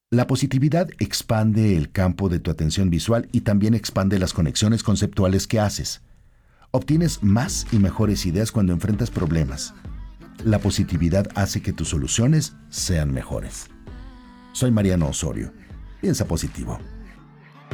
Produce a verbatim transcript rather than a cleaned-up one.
La positividad expande el campo de tu atención visual y también expande las conexiones conceptuales que haces. Obtienes más y mejores ideas cuando enfrentas problemas. La positividad hace que tus soluciones sean mejores. Soy Mariano Osorio. Piensa positivo.